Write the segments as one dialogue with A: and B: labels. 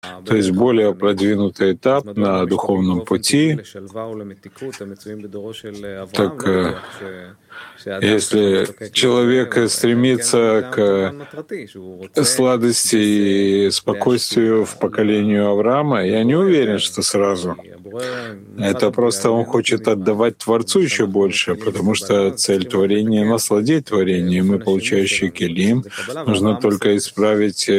A: то есть более продвинутый этап на духовном пути. Так если человек стремится к сладости и спокойствию в поколении Авраама, я не уверен, что сразу. Это просто он хочет отдавать Творцу еще больше, потому что цель творения — насладить творением, и получающий келим нужно только исправить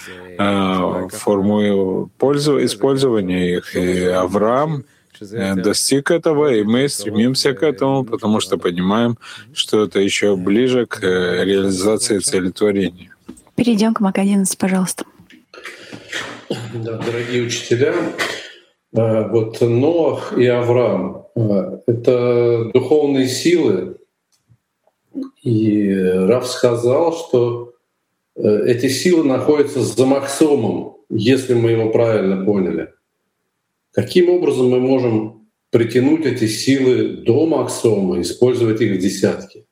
A: форму использования их. И Авраам достиг этого, и мы стремимся к этому, потому что понимаем, что это еще ближе к реализации цели творения.
B: Перейдем к Мак 11, пожалуйста.
C: Да, дорогие учителя, вот Ноах и Авраам — это духовные силы, и Рав сказал, что эти силы находятся за Махсомом, если мы его правильно поняли. Каким образом мы можем притянуть эти силы до Махсома, использовать их в десятке?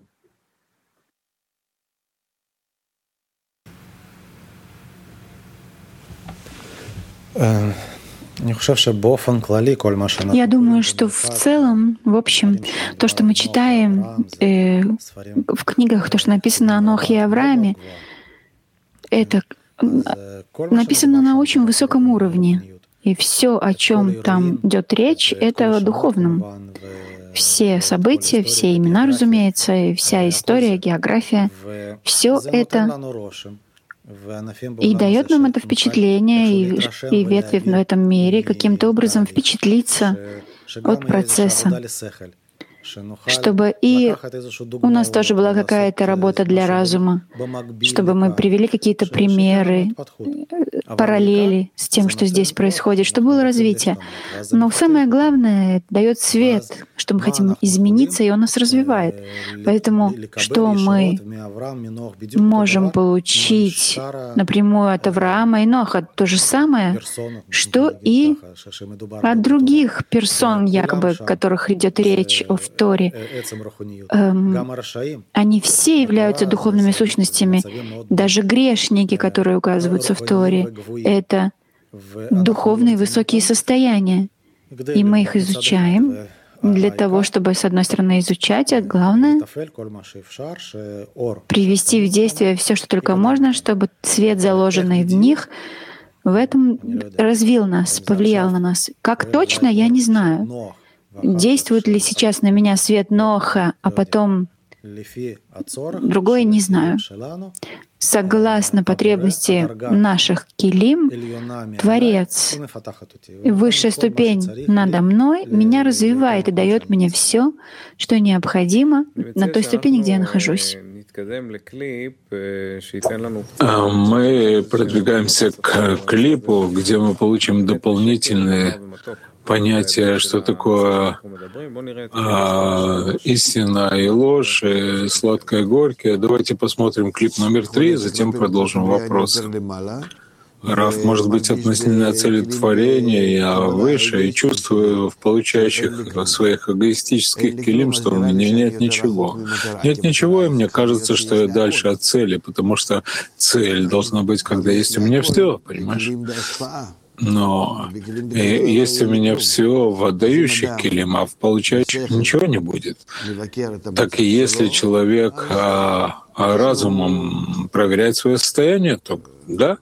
B: Я думаю, что в целом, в общем, то, что мы читаем в книгах, то, что написано о Ноахе и Аврааме, это написано на очень высоком уровне. И все, о чем там идет речь, это о духовном. Все события, все имена, разумеется, и вся история, география, все это и дает нам это впечатление, и ветви в этом мире каким-то образом впечатлиться от процесса, чтобы и у нас тоже была какая-то работа для разума, чтобы мы привели какие-то примеры, параллели с тем, что здесь происходит, чтобы было развитие. Но самое главное — дает свет, что мы хотим измениться, и он нас развивает. Поэтому что мы можем получить напрямую от Авраама и Ноаха? То же самое, что и от других персон, якобы, о которых идет речь в Торе. Они все являются духовными сущностями. Даже грешники, которые указываются в Торе, это духовные высокие состояния. И мы их изучаем для того, чтобы, с одной стороны, изучать, а главное — привести в действие все, что только можно, чтобы свет, заложенный в них, в этом развил нас, повлиял на нас. Как точно, я не знаю. Действует ли сейчас на меня свет Ноаха, а потом другое, не знаю. Согласно потребности наших келим, Творец, высшая ступень надо мной, меня развивает и дает мне все, что необходимо на той ступени, где я нахожусь.
A: Мы продвигаемся к клипу, где мы получим дополнительные понятие, что такое истина и ложь, и сладкое и горькое. Давайте посмотрим клип номер 3, затем продолжим вопрос. Рав, может быть, относительно цели творения я выше и чувствую в получающих своих эгоистических килим, что у меня нет ничего. Нет ничего, и мне кажется, что я дальше от цели, потому что цель должна быть, когда есть у меня все, понимаешь? Но есть у меня все в отдающих килим, а в получающих ничего не будет. Так и если человек разумом проверяет свое состояние, то да.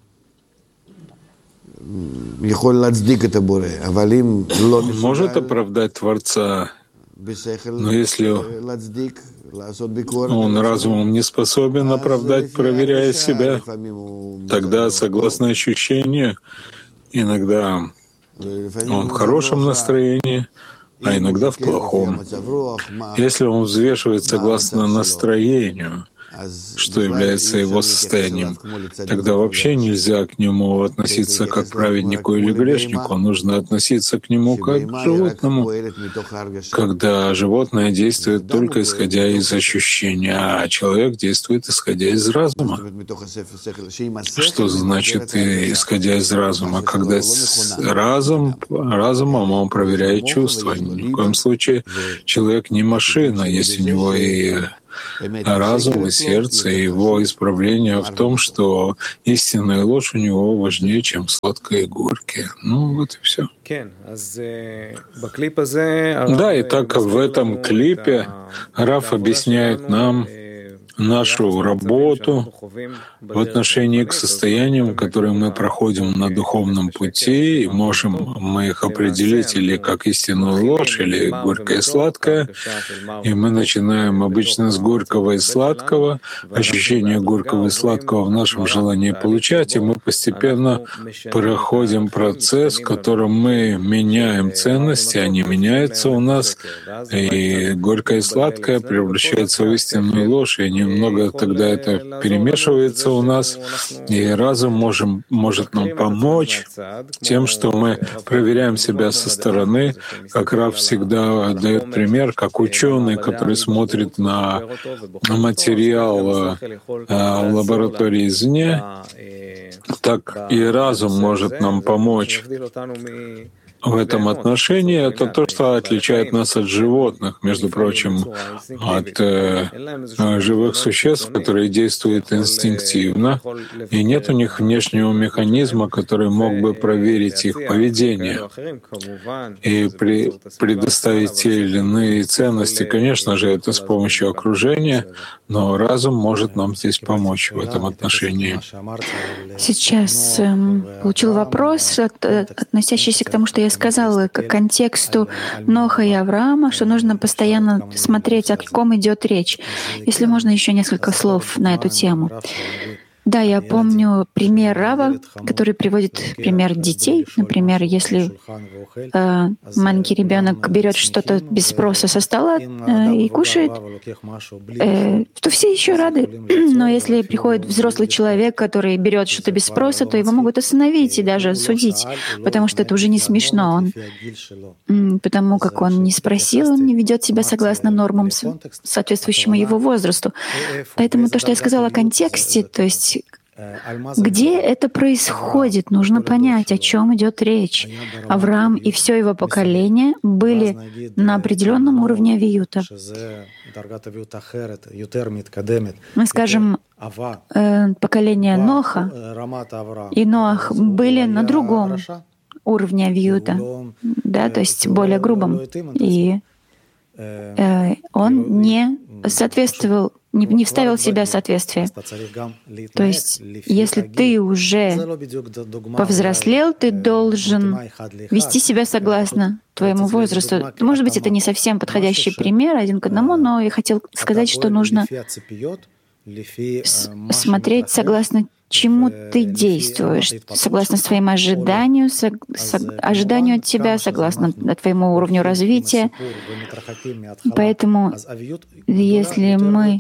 A: Может оправдать Творца, но если он разумом не способен оправдать, проверяя себя, тогда, согласно ощущению, иногда он в хорошем настроении, а иногда в плохом. Если он взвешивает согласно настроению, что является его состоянием, тогда вообще нельзя к нему относиться как к праведнику или грешнику, нужно относиться к нему как к животному, когда животное действует только исходя из ощущения, а человек действует исходя из разума. Что значит исходя из разума? Когда разумом он проверяет чувства. Ни в коем случае человек не машина, есть у него и разум и сердце, и его исправление в том, что истинная ложь у него важнее, чем сладкое и горькое. Ну, вот и все. Да, и так в этом клипе Раф объясняет нам нашу работу в отношении к состояниям, которые мы проходим на духовном пути, и можем мы их определить или как истинную ложь, или горькое и сладкое. И мы начинаем обычно с горького и сладкого, ощущение горького и сладкого в нашем желании получать, и мы постепенно проходим процесс, в котором мы меняем ценности, они меняются у нас, и горькое и сладкое превращается в истинную ложь, и немного тогда это перемешивается у нас, и разум может нам помочь тем, что мы проверяем себя со стороны, как Рав всегда дает пример, как ученый, который смотрит на материал в лаборатории извне, так и разум может нам помочь в этом отношении. Это то, что отличает нас от животных, между прочим, от живых существ, которые действуют инстинктивно, и нет у них внешнего механизма, который мог бы проверить их поведение и предоставить те или иные ценности. Конечно же, это с помощью окружения, но разум может нам здесь помочь в этом отношении.
B: Сейчас получил вопрос, относящийся к тому, что я сказала, к контексту Ноха и Авраама, что нужно постоянно смотреть, о ком идет речь. Если можно, еще несколько слов на эту тему. Да, я помню пример Рава, который приводит пример детей. Например, если маленький ребенок берет что-то без спроса со стола и кушает, то все еще рады. Но если приходит взрослый человек, который берет что-то без спроса, то его могут остановить и даже судить, потому что это уже не смешно. Потому как он не спросил, он не ведет себя согласно нормам, соответствующему его возрасту. Поэтому то, что я сказала о контексте, то есть где это происходит, нужно понять, о чем идет речь. Авраам и все его поколение были на определенном уровне авиюта. Мы скажем, поколение Ноха и Ноах были на другом уровне авиюта, да, то есть более грубом. И он не соответствовал, не вставил в себя соответствие. То есть, если ты уже повзрослел, ты должен вести себя согласно твоему возрасту. Может быть, это не совсем подходящий пример один к одному, но я хотел сказать, что нужно смотреть согласно чему ты действуешь, согласно своим ожиданию, ожиданию от тебя, согласно твоему уровню развития. Поэтому, если мы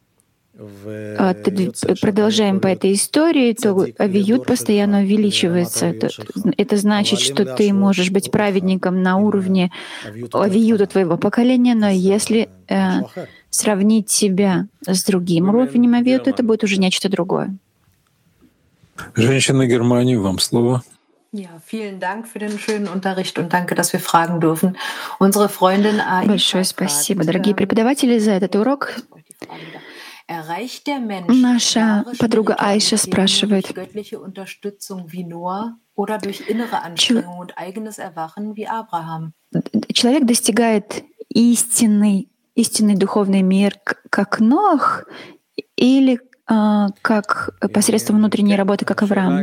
B: продолжаем по этой истории, то авиют постоянно увеличивается. Это значит, что ты можешь быть праведником на уровне авиюта твоего поколения, но если сравнить себя с другим уровнем авиюта, это будет уже нечто другое.
A: Женщина Германии, вам слово.
B: Большое спасибо, дорогие преподаватели, за этот урок. Наша подруга Айша спрашивает, человек достигает истинный духовный мир как Ноах или как посредством внутренней работы, как Авраам?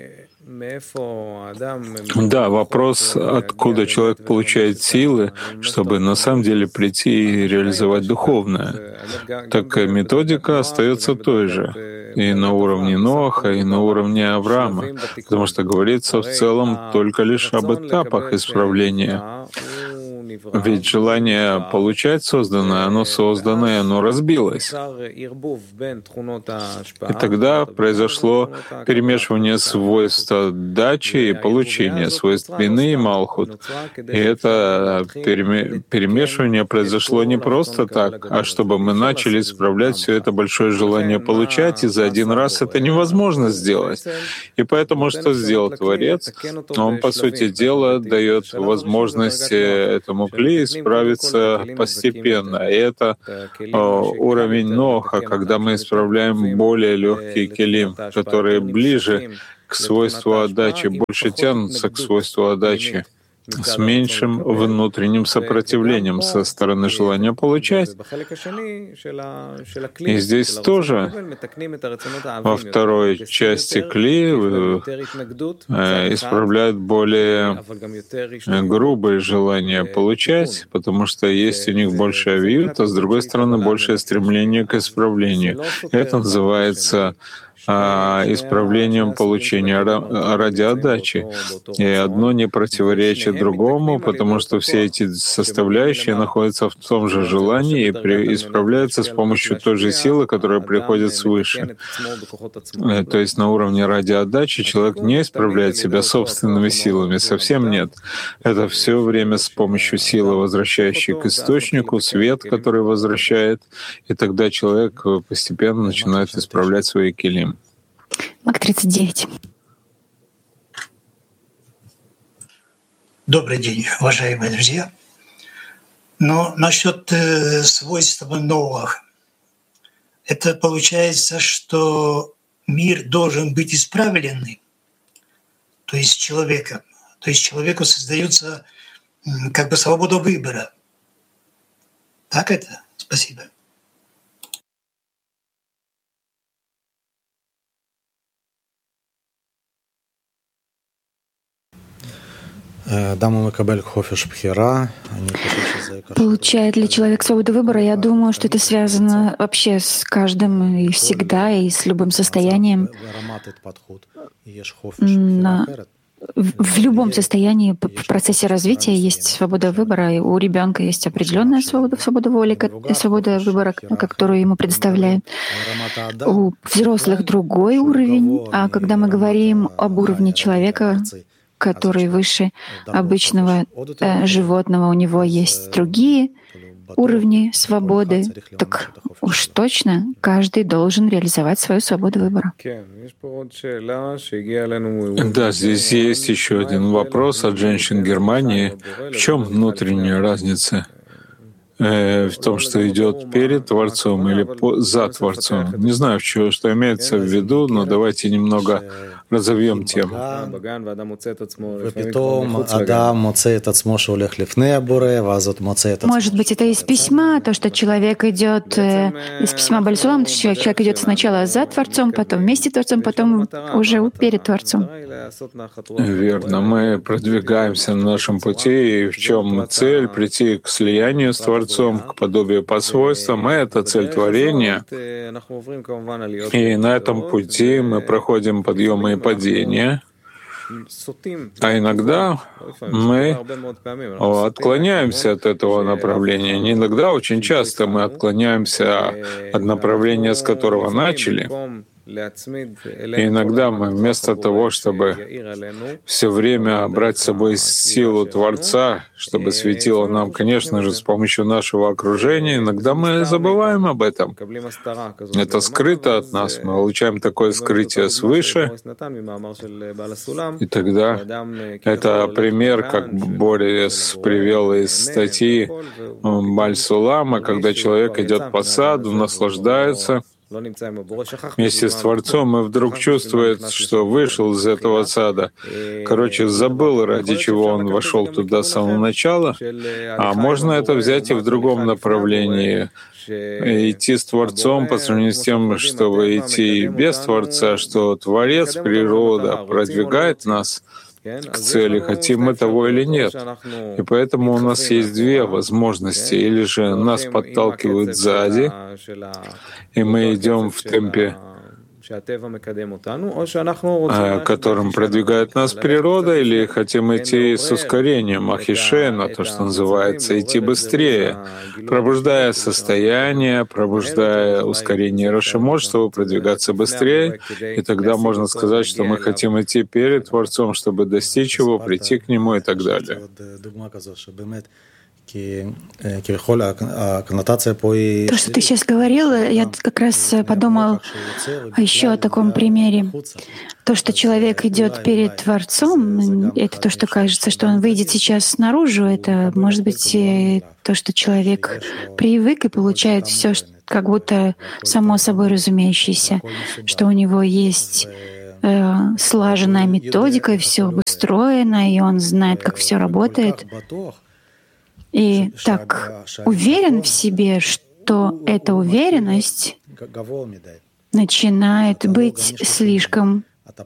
A: Да, вопрос, откуда человек получает силы, чтобы на самом деле прийти и реализовать духовное. Так методика остается той же и на уровне Ноаха, и на уровне Авраама, потому что говорится в целом только лишь об этапах исправления. Ведь желание получать созданное, оно создано, и оно разбилось. И тогда произошло перемешивание свойств дачи и получения, свойств вины и малхут. И это перемешивание произошло не просто так, а чтобы мы начали исправлять все это большое желание получать, и за один раз это невозможно сделать. И поэтому что сделал Творец? Он, по сути дела, дает возможность этому каждому кли исправиться постепенно. И это уровень Ноха, когда мы исправляем более легкие келим, которые ближе к свойству отдачи, больше тянутся к свойству отдачи, с меньшим внутренним сопротивлением со стороны желания получать. И здесь тоже во второй части кли исправляют более грубые желания получать, потому что есть у них больше авиют, а с другой стороны большее стремление к исправлению. Это называется исправлением получения ради отдачи. И одно не противоречит другому, потому что все эти составляющие находятся в том же желании и исправляются с помощью той же силы, которая приходит свыше. То есть на уровне ради отдачи человек не исправляет себя собственными силами, совсем нет. Это все время с помощью силы, возвращающей к источнику, свет, который возвращает, и тогда человек постепенно начинает исправлять свои келим.
B: Мак 39.
D: Добрый день, уважаемые друзья. Но насчет свойств новых, это получается, что мир должен быть исправленный, то есть человеком. То есть человеку создается как бы свобода выбора. Так это? Спасибо.
B: Получает ли человек свободу выбора? Я думаю, что это связано вообще с каждым и всегда, и с любым состоянием. В любом состоянии в процессе развития есть свобода выбора, и у ребенка есть определенная свобода воли, свобода выбора, которую ему предоставляют. У взрослых другой уровень, а когда мы говорим об уровне человека, который выше обычного животного, у него есть другие уровни свободы, так уж точно каждый должен реализовать свою свободу выбора.
A: Да, здесь есть еще один вопрос от женщин Германии. В чем внутренняя разница? В том, что идет перед Творцом или за Творцом. Не знаю, что имеется в виду, но давайте немного разовьем тему.
B: Может быть, это из письма, то, что человек идет из письма Бальсулам, что человек идет сначала за Творцом, потом вместе с Творцом, потом уже перед Творцом.
A: Верно. Мы продвигаемся на нашем пути, и в чем цель? Прийти к слиянию с Творцом, к подобию по свойствам. Это цель творения. И на этом пути мы проходим подъемы и падения. А иногда мы отклоняемся от этого направления. Не иногда, очень часто мы отклоняемся от направления, с которого начали. И иногда мы вместо того, чтобы все время брать с собой силу Творца, чтобы светило нам, конечно же, с помощью нашего окружения, иногда мы забываем об этом. Это скрыто от нас. Мы получаем такое скрытие свыше. И тогда это пример, как Борис привел из статьи Баль-Сулама, когда человек идет по саду, наслаждается вместе с Творцом и вдруг чувствует, что вышел из этого сада. Короче, забыл, ради чего он вошел туда с самого начала. А можно это взять и в другом направлении. Идти с Творцом по сравнению с тем, чтобы идти без Творца, что Творец, природа продвигает нас к цели, хотим мы того или нет. И поэтому у нас есть две возможности. Или же нас подталкивают сзади, и мы идем в темпе, которым продвигает нас природа, или хотим идти с ускорением, ахишена, то, что называется, идти быстрее, пробуждая состояние, пробуждая ускорение Рашимот, чтобы продвигаться быстрее, и тогда можно сказать, что мы хотим идти перед Творцом, чтобы достичь его, прийти к нему и так далее.
B: То, что ты сейчас говорила, я как раз подумал еще о таком примере. То, что человек идет перед Творцом, это то, что кажется, что он выйдет сейчас наружу, это может быть то, что человек привык и получает все, как будто само собой разумеющееся, что у него есть слаженная методика, все обустроено, и он знает, как все работает. И так уверен в себе, что эта уверенность начинает быть слишком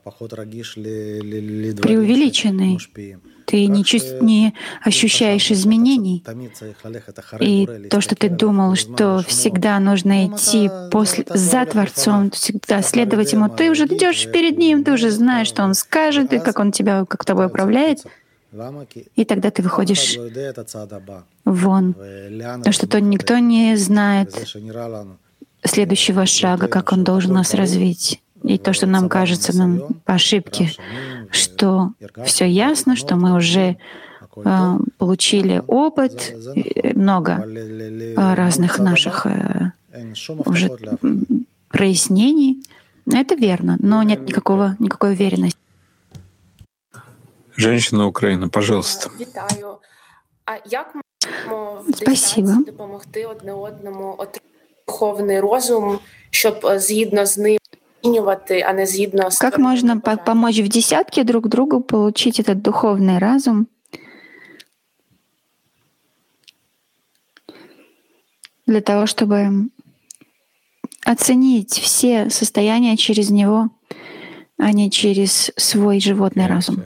B: преувеличенной. Ты не ощущаешь изменений. И то, что ты думал, что всегда нужно идти за Творцом, всегда следовать Ему, ты уже идешь перед Ним, ты уже знаешь, что Он скажет, и как Он как тобой управляет. И тогда ты выходишь вон. Потому что никто не знает следующего шага, как он должен нас развить. И то, что нам кажется нам по ошибке, что все ясно, что мы уже получили опыт, много разных наших уже прояснений. Это верно, но нет никакой уверенности.
A: Женщина Украины, пожалуйста.
B: Спасибо. Как можно помочь в десятке друг другу получить этот духовный разум, для того, чтобы оценить все состояния через него, а не через свой животный разум?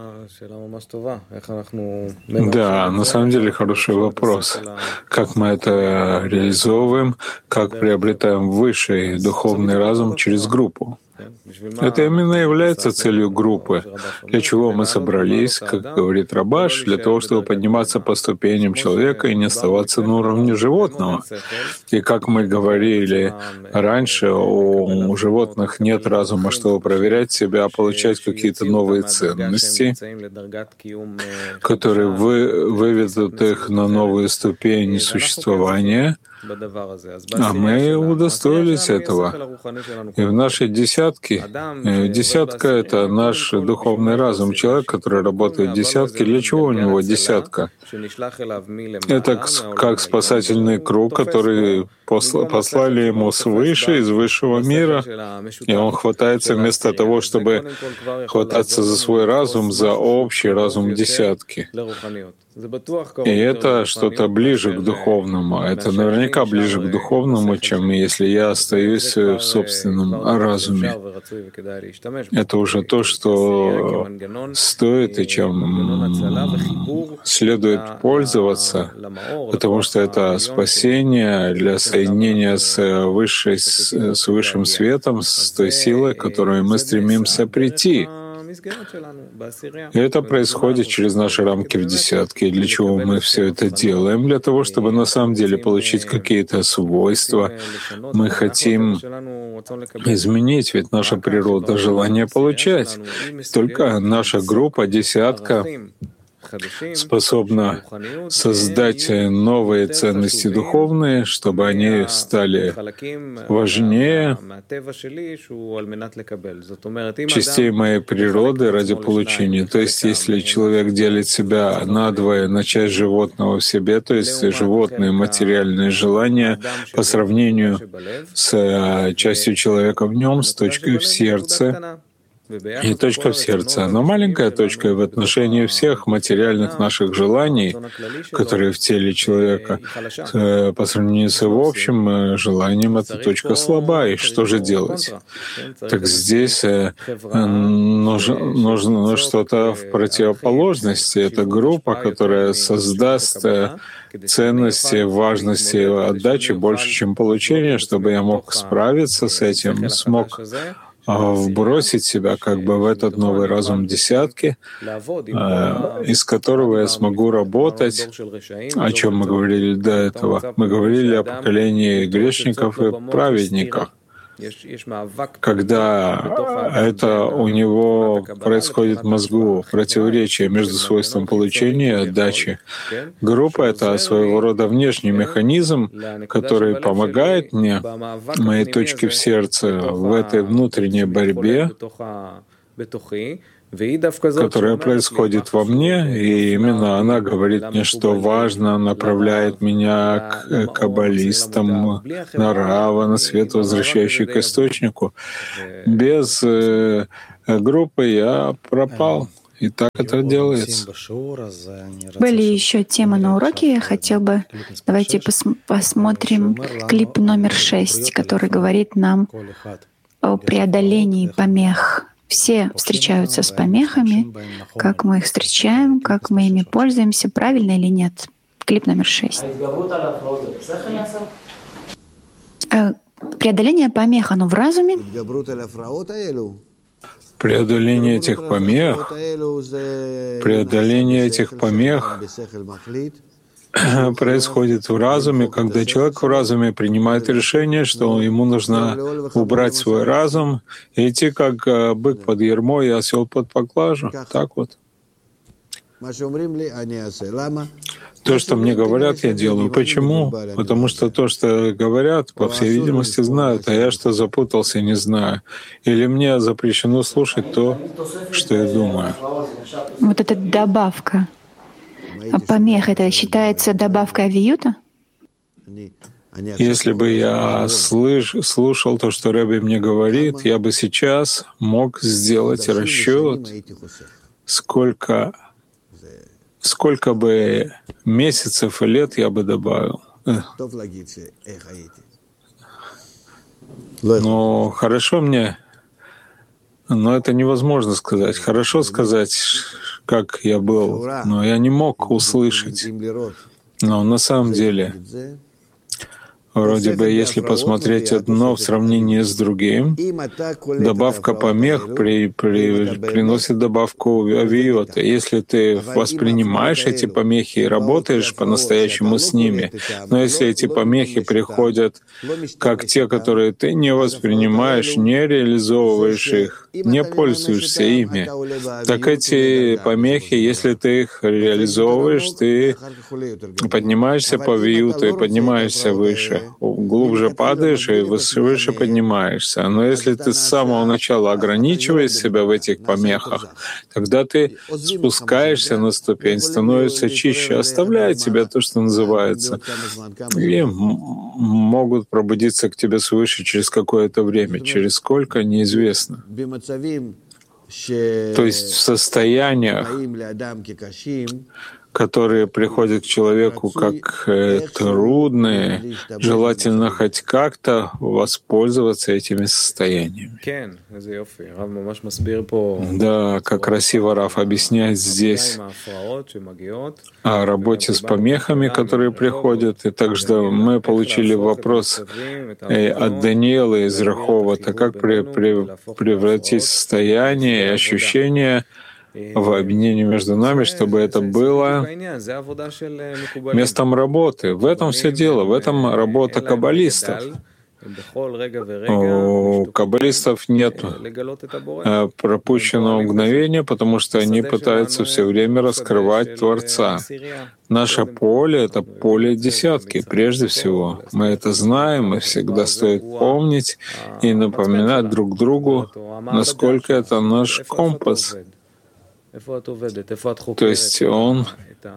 A: Да, на самом деле хороший вопрос. Как мы это реализовываем, как приобретаем высший духовный разум через группу? Это именно является целью группы, для чего мы собрались, как говорит Рабаш, для того, чтобы подниматься по ступеням человека и не оставаться на уровне животного. И как мы говорили раньше, у животных нет разума, чтобы проверять себя, получать какие-то новые ценности, которые выведут их на новые ступени существования. А мы удостоились этого. И в нашей десятке, десятка — это наш духовный разум. Человек, который работает в десятке, для чего у него десятка? Это как спасательный круг, который послали ему свыше, из высшего мира, и он хватается вместо того, чтобы хвататься за свой разум, за общий разум десятки. И это что-то ближе к духовному. Это наверняка ближе к духовному, чем если я остаюсь в собственном разуме. Это уже то, что стоит и чем следует пользоваться, потому что это спасение для соединения с высшим светом, с той силой, к которой мы стремимся прийти. И это происходит через наши рамки в десятке. Для чего мы все это делаем? Для того, чтобы на самом деле получить какие-то свойства. Мы хотим изменить, ведь наша природа — желание получать. Только наша группа, десятка, способна создать новые ценности духовные, чтобы они стали важнее частей моей природы ради получения. То есть если человек делит себя надвое на часть животного в себе, то есть животные материальные желания по сравнению с частью человека в нем, с точкой в сердце, и точка в сердце. Она маленькая точка в отношении всех материальных наших желаний, которые в теле человека, по сравнению с его общим желанием, эта точка слаба. И что же делать? Так здесь нужно что-то в противоположности. Это группа, которая создаст ценности, важности отдачи больше, чем получения, чтобы я мог справиться с этим, смог вбросить себя как бы в этот новый разум десятки, из которого я смогу работать. О чем мы говорили до этого? Мы говорили о поколении грешников и праведников. когда это у него происходит в мозгу, противоречие между свойством получения и отдачи. Группа — это своего рода внешний механизм, который помогает мне, моей точке в сердце, в этой внутренней борьбе, которая происходит во мне, и именно она говорит мне, что важно, направляет меня к каббалистам, на Рава, на свет, возвращающий к источнику. Без группы я пропал. И так это делается.
B: Были еще темы на уроке. Я хотел бы... Давайте посмотрим клип номер 6, который говорит нам о преодолении помех. Все встречаются с помехами. Как мы их встречаем, как мы ими пользуемся, правильно или нет? Клип номер 6. Преодоление помех, оно в разуме?
A: Преодоление этих помех происходит в разуме, когда человек в разуме принимает решение, что ему нужно убрать свой разум и идти как бык под ярмо и осел под поклажу. Так вот. То, что мне говорят, я делаю. Почему? Потому что то, что говорят, по всей видимости, знают, а я что запутался, не знаю. Или мне запрещено слушать то, что я думаю.
B: Вот эта добавка. А помех — это считается добавкой авиюта?
A: Если бы я слушал то, что Рэбби мне говорит, я бы сейчас мог сделать расчет, сколько бы месяцев и лет я бы добавил. Но хорошо мне, но это невозможно сказать. Хорошо сказать, как я был, но я не мог услышать. Но на самом деле, вроде бы, если посмотреть одно в сравнении с другим, добавка помех приносит добавку авиота. Если ты воспринимаешь эти помехи и работаешь по-настоящему с ними, но если эти помехи приходят как те, которые ты не воспринимаешь, не реализовываешь их, не пользуешься ими, так эти помехи, если ты их реализовываешь, ты поднимаешься по авиюту и поднимаешься выше. Глубже падаешь и выше поднимаешься. Но если ты с самого начала ограничиваешь себя в этих помехах, тогда ты спускаешься на ступень, становишься чище, оставляет тебя то, что называется, и могут пробудиться к тебе свыше через какое-то время. Через сколько — неизвестно. То есть в состояниях, которые приходят к человеку как трудные, желательно хоть как-то воспользоваться этими состояниями. Да, как красиво Рав объясняет здесь о работе с помехами, которые приходят. И также мы получили вопрос от Даниэла из Раховата, как превратить состояние и ощущение в объединении между нами, чтобы это было местом работы. В этом все дело, в этом работа каббалистов. У каббалистов нет пропущенного мгновения, потому что они пытаются все время раскрывать Творца. Наше поле — это поле десятки, прежде всего. Мы это знаем, и всегда стоит помнить и напоминать друг другу, насколько это наш компас. То есть он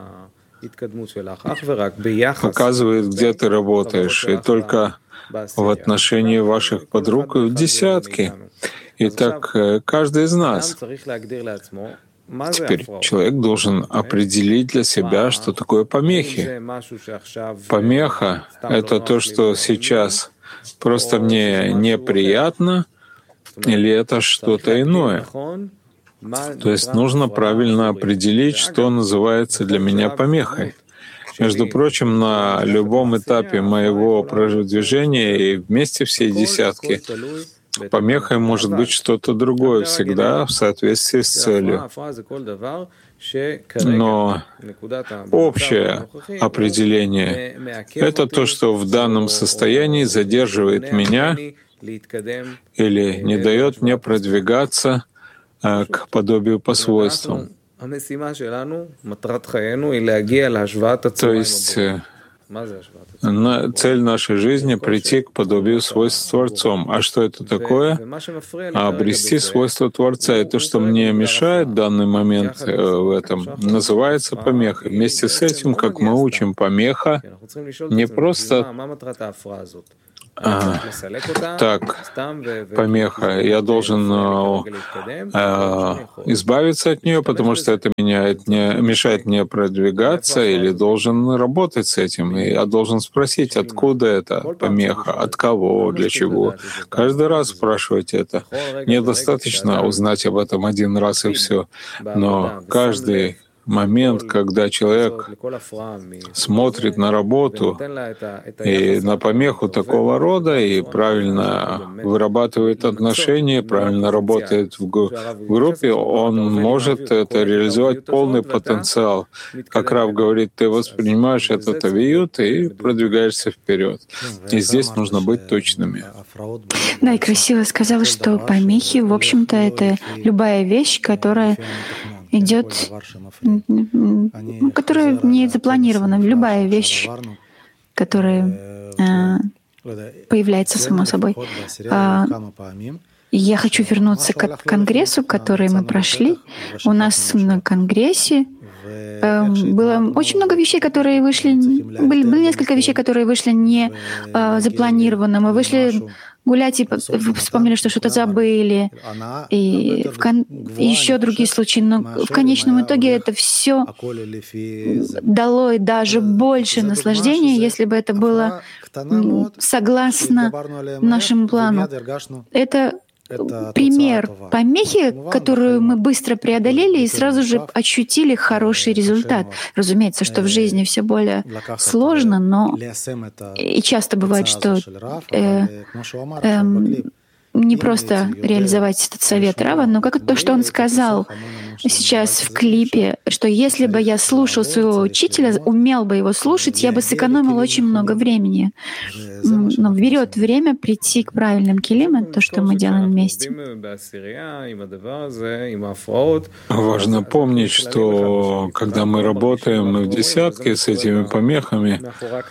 A: показывает, где ты работаешь, и только в отношении ваших подруг в десятке. Итак, каждый из нас. Теперь человек должен определить для себя, что такое помехи. Помеха — это то, что сейчас просто мне неприятно, или это что-то иное. То есть нужно правильно определить, что называется для меня помехой. Между прочим, на любом этапе моего продвижения и вместе всей десятки помехой может быть что-то другое, всегда в соответствии с целью. Но общее определение — это то, что в данном состоянии задерживает меня или не дает мне продвигаться к подобию по свойствам. То есть цель нашей жизни — прийти к подобию свойств с Творцом. А что это такое? Обрести свойства Творца. И то, что мне мешает в данный момент в этом, называется помехой. Вместе с этим, как мы учим, помеха не просто так, помеха. Я должен избавиться от нее, потому что это мешает мне продвигаться, или должен работать с этим. И я должен спросить, откуда это помеха, от кого, для чего. Каждый раз спрашивать это. Недостаточно узнать об этом один раз и все. Но каждый момент, когда человек смотрит на работу и на помеху такого рода и правильно вырабатывает отношения, правильно работает в группе, он может это реализовать полный потенциал. Как Рав говорит, ты воспринимаешь этот авиют и продвигаешься вперед. И здесь нужно быть точными.
B: Да, и красиво сказал, что помехи, в общем-то, это любая вещь, которая идет, которая не запланирована, любая вещь, которая появляется само собой. Я хочу вернуться к конгрессу, который мы прошли. У нас на конгрессе было очень много вещей, которые вышли, были несколько вещей, которые вышли не запланированно. Мы вышли гулять и вспомнили, что что-то забыли, и еще другие случаи. Но в конечном итоге это все дало даже больше наслаждения, если бы это было согласно нашему плану. Это пример помехи, которую мы быстро преодолели и сразу же ощутили хороший результат. Разумеется, что в жизни все более сложно, но и часто бывает, что не просто реализовать этот совет Рава, но как то, что он сказал сейчас в клипе, что если бы я слушал своего учителя, умел бы его слушать, я бы сэкономил очень много времени. Но берет время прийти к правильным килим, это то, что мы делаем вместе.
A: Важно помнить, что когда мы работаем в десятке с этими помехами,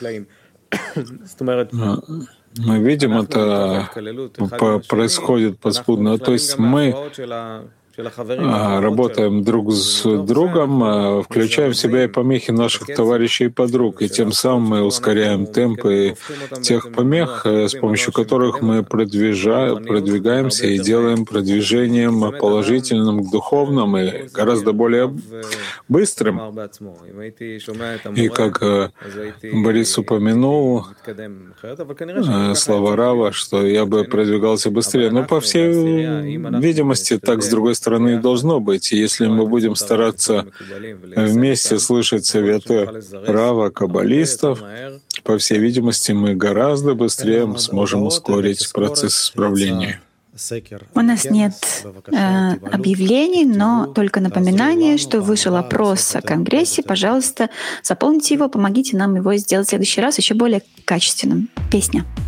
A: мы видим, это происходит подспудно. То есть мы работаем друг с другом, включаем в себя и помехи наших товарищей и подруг, и тем самым мы ускоряем темпы тех помех, с помощью которых мы продвигаемся и делаем продвижением положительным к духовным и гораздо более быстрым. И как Борис упомянул слова Рава, что я бы продвигался быстрее. Но, по всей видимости, так, с другой стороны, и должно быть. И если мы будем стараться вместе слышать советы Рава, каббалистов, по всей видимости, мы гораздо быстрее сможем ускорить процесс исправления.
B: У нас нет объявлений, но только напоминание, что вышел опрос о Конгрессе. Пожалуйста, заполните его, помогите нам его сделать в следующий раз еще более качественным. Песня.